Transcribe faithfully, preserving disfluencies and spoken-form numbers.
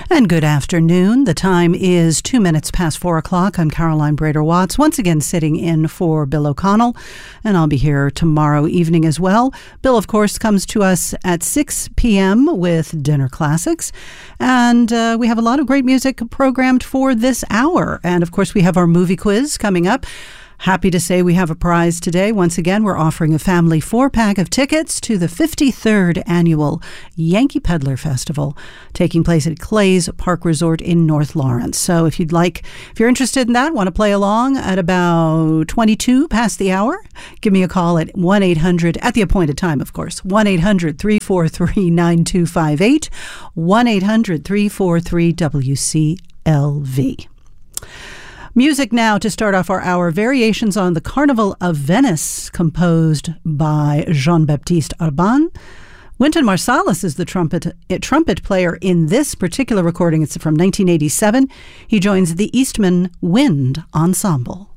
And good afternoon. The time is two minutes past four o'clock. I'm Caroline Brader-Watts, once again sitting in for Bill O'Connell, and I'll be here tomorrow evening as well. Bill, of course, comes to us at six p.m. with Dinner Classics, and uh, we have a lot of great music programmed for this hour. And, of course, we have our movie quiz coming up. Happy to say we have a prize today. Once again, we're offering a family four-pack of tickets to the fifty-third Annual Yankee Peddler Festival, taking place at Clay's Park Resort in North Lawrence. So if you'd like, if you're interested in that, want to play along at about twenty-two past the hour, give me a call at one eight hundred, at the appointed time, of course, one eight hundred, three four three, nine two five eight, one eight hundred, three four three, W C L V. Music now to start off our hour. Variations on the Carnival of Venice, composed by Jean-Baptiste Urbain. Wynton Marsalis is the trumpet uh, trumpet player in this particular recording. It's from nineteen eighty-seven. He joins the Eastman Wind Ensemble.